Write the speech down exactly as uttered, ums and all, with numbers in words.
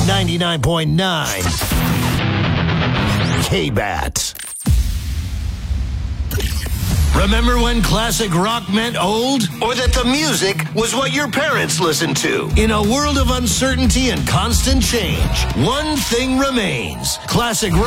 ninety-nine point nine K-Bat. Remember when classic rock meant old? Or that the music was what your parents listened to? In a world of uncertainty and constant change, one thing remains. Classic rock